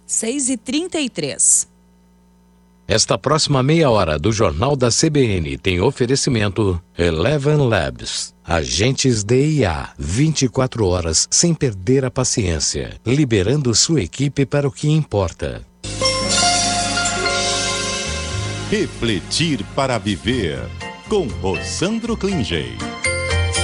6h33. Esta próxima meia hora do Jornal da CBN tem oferecimento Eleven Labs. Agentes de IA, 24 horas sem perder a paciência, liberando sua equipe para o que importa. Refletir para viver, com Rosandro Klinger.